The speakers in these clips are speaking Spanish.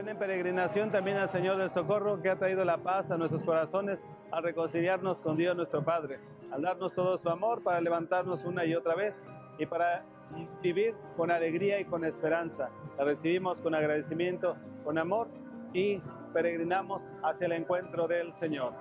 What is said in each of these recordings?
Ven en peregrinación también al Señor del Socorro, que ha traído la paz a nuestros corazones, al reconciliarnos con Dios nuestro Padre, al darnos todo su amor para levantarnos una y otra vez y para vivir con alegría y con esperanza. La recibimos con agradecimiento, con amor y peregrinamos hacia el encuentro del Señor.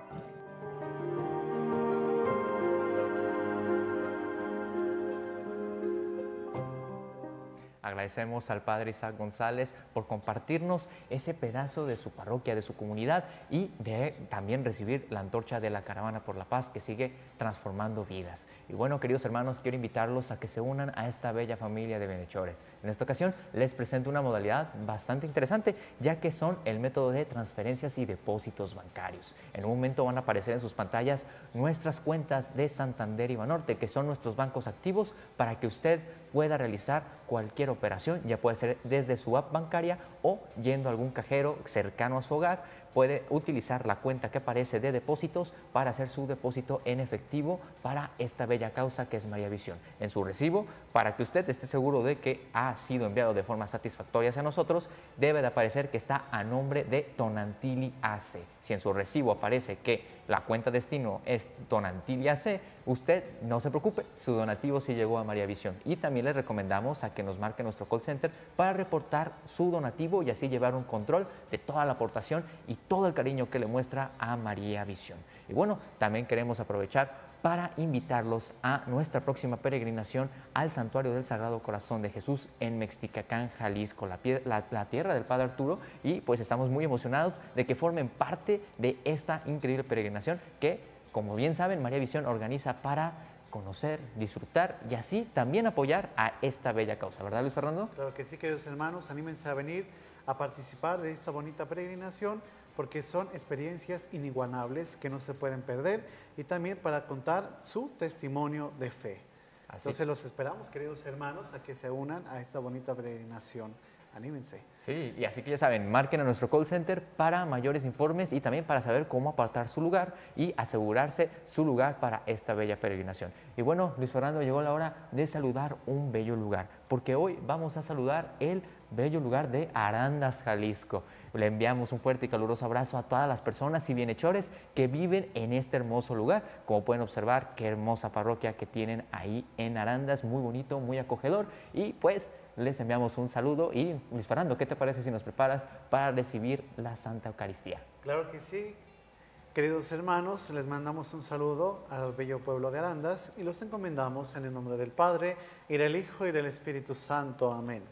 Agradecemos al Padre Isaac González por compartirnos ese pedazo de su parroquia, de su comunidad y de también recibir la antorcha de la Caravana por la Paz que sigue transformando vidas. Y bueno, queridos hermanos, quiero invitarlos a que se unan a esta bella familia de bienhechores. En esta ocasión les presento una modalidad bastante interesante, ya que son el método de transferencias y depósitos bancarios. En un momento van a aparecer en sus pantallas nuestras cuentas de Santander y Banorte, que son nuestros bancos activos para que usted pueda realizar cualquier operación, ya puede ser desde su app bancaria o yendo a algún cajero cercano a su hogar. Puede utilizar la cuenta que aparece de depósitos para hacer su depósito en efectivo para esta bella causa que es María Visión. En su recibo, para que usted esté seguro de que ha sido enviado de forma satisfactoria hacia nosotros, debe de aparecer que está a nombre de Tonantili AC. Si en su recibo aparece que la cuenta destino es Tonantili AC, usted no se preocupe, su donativo sí llegó a María Visión. Y también les recomendamos a que nos marque nuestro call center para reportar su donativo y así llevar un control de toda la aportación y todo el cariño que le muestra a María Visión. Y bueno, también queremos aprovechar para invitarlos a nuestra próxima peregrinación al Santuario del Sagrado Corazón de Jesús en Mexticacán, Jalisco, la tierra del Padre Arturo, y pues estamos muy emocionados de que formen parte de esta increíble peregrinación que, como bien saben, María Visión organiza para conocer, disfrutar y así también apoyar a esta bella causa, ¿verdad, Luis Fernando? Claro que sí, queridos hermanos, anímense a venir a participar de esta bonita peregrinación porque son experiencias inigualables que no se pueden perder y también para contar su testimonio de fe. Entonces los esperamos, queridos hermanos, a que se unan a esta bonita peregrinación. Anímense. Sí, y así que ya saben, marquen a nuestro call center para mayores informes y también para saber cómo apartar su lugar y asegurarse su lugar para esta bella peregrinación. Y bueno, Luis Fernando, llegó la hora de saludar un bello lugar, porque hoy vamos a saludar el bello lugar de Arandas, Jalisco. Le enviamos un fuerte y caluroso abrazo a todas las personas y bienhechores que viven en este hermoso lugar. Como pueden observar, qué hermosa parroquia que tienen ahí en Arandas, muy bonito, muy acogedor. Y pues les enviamos un saludo y Luis Fernando, ¿qué te parece si nos preparas para recibir la Santa Eucaristía? Claro que sí. Queridos hermanos, les mandamos un saludo al bello pueblo de Arandas y los encomendamos en el nombre del Padre, y del Hijo, y del Espíritu Santo. Amén.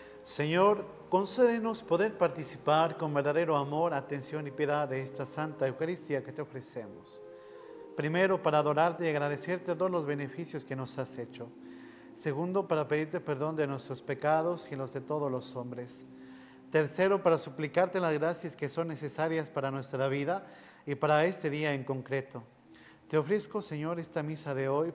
Señor, concédenos poder participar con verdadero amor, atención y piedad de esta Santa Eucaristía que te ofrecemos. Primero, para adorarte y agradecerte todos los beneficios que nos has hecho. Segundo, para pedirte perdón de nuestros pecados y los de todos los hombres. Tercero, para suplicarte las gracias que son necesarias para nuestra vida y para este día en concreto. Te ofrezco, Señor, esta misa de hoy